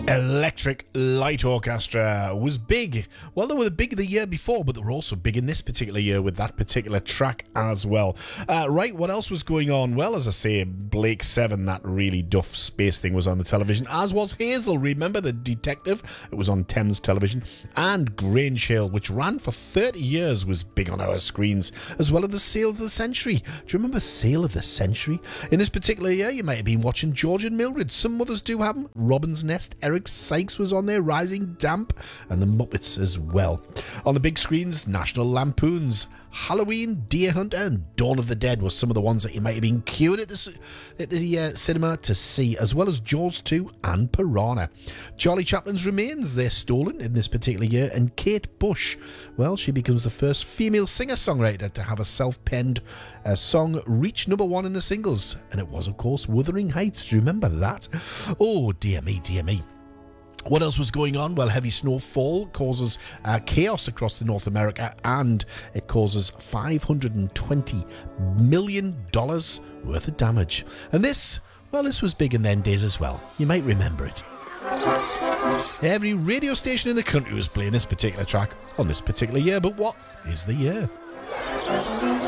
Electric Light Orchestra was big. Well, they were big the year before, but they were also big in this particular year with that particular track as well. Right, what else was going on? Well, as I say, Blake 7, that really duff space thing, was on the television, as was Hazel. Remember the detective? It was on Thames Television. And Grange Hill, which ran for 30 years, was big on our screens, as well as the Sale of the Century. Do you remember Sale of the Century? In this particular year, you might have been watching George and Mildred. Some mothers do have them. Robin's Nest, Eric Sykes was on there, Rising Damp, and the Muppets as well. On the big screens, National Lampoon's Halloween, Deer Hunter, and Dawn of the Dead were some of the ones that you might have been queuing at the cinema to see, as well as Jaws 2 and Piranha. Charlie Chaplin's Remains, they're stolen in this particular year, and Kate Bush, well, she becomes the first female singer-songwriter to have a self-penned song reach number one in the singles, and it was, of course, Wuthering Heights. Do you remember that? Oh, dear me, dear me. What else was going on? Well, heavy snowfall causes chaos across the North America, and it causes $520 million worth of damage. And this was big in them days as well. You might remember it. Every radio station in the country was playing this particular track on this particular year, but what is the year?